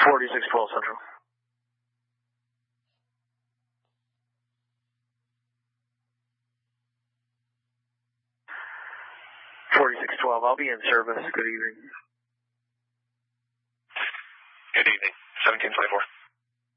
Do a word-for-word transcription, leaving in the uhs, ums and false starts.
forty-six twelve Central. forty-six twelve, I'll be in service. Good evening. Good evening. seventeen twenty-four.